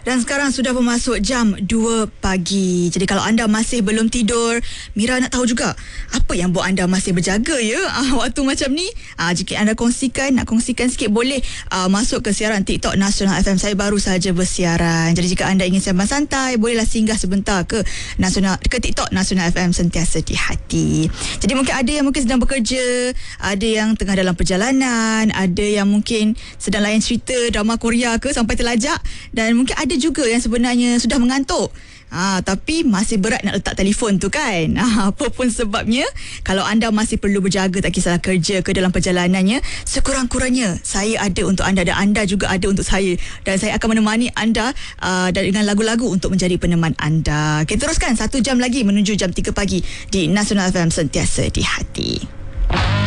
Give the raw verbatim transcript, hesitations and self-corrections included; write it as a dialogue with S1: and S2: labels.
S1: Dan sekarang sudah bermasuk jam dua pagi. Jadi kalau anda masih belum tidur, Mira nak tahu juga apa yang buat anda masih berjaga ya ah, waktu macam ni. Ah, jika anda kongsikan, nak kongsikan sikit boleh ah, masuk ke siaran TikTok Nasional F M. Saya baru saja bersiaran. Jadi jika anda ingin sembang santai, bolehlah singgah sebentar ke Nasional ke TikTok Nasional F M, sentiasa di hati. Jadi mungkin ada yang mungkin sedang bekerja, ada yang tengah dalam perjalanan, ada yang mungkin sedang layan cerita drama Korea ke sampai terlajak, dan mungkin ada juga yang sebenarnya sudah mengantuk. Ha, tapi masih berat nak letak telefon tu kan. Ha, apa pun sebabnya, kalau anda masih perlu berjaga, tak kisahlah kerja ke dalam perjalanannya, sekurang-kurangnya saya ada untuk anda dan anda juga ada untuk saya. Dan saya akan menemani anda uh, dengan lagu-lagu untuk menjadi peneman anda. Okay, teruskan satu jam lagi menuju jam tiga pagi di Nasional F M, sentiasa di hati.